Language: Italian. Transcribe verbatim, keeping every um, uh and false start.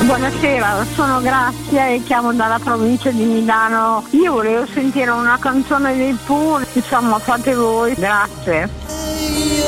Buonasera, sono Grazia e chiamo dalla provincia di Milano. Io volevo sentire una canzone dei Pooh, insomma fate voi, grazie.